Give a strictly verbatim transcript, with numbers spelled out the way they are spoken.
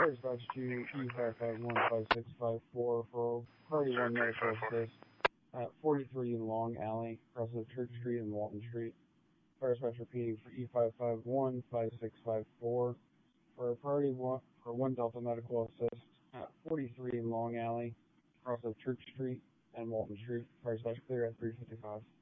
Fire dispatch to E five five one five six five four for Priority one Medical Assist at forty-three Long Alley, across of Church Street and Walton Street. Fire dispatch repeating for E five five one five six five four for Priority one for one Delta Medical Assist at forty-three Long Alley, across of Church Street and Walton Street. Fire dispatch clear at three fifty-five.